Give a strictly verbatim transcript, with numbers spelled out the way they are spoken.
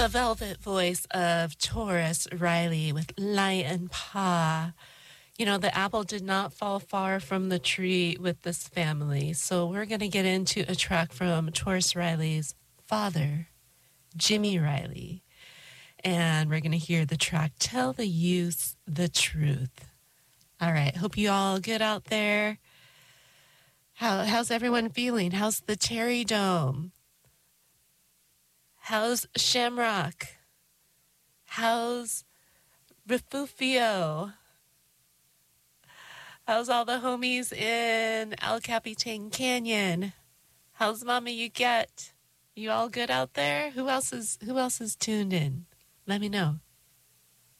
The velvet voice of Taurus Riley with Lion Paw. You know, the apple did not fall far from the tree with this family. So we're going to get into a track from Taurus Riley's father, Jimmy Riley. And we're going to hear the track, Tell the Youth the Truth. All right. Hope you all good out there. How, how's everyone feeling? How's the Cherry Dome? How's Shamrock? How's Refugio? How's all the homies in El Capitan Canyon? How's Mama You Get? You all good out there? Who else is who else is tuned in? Let me know.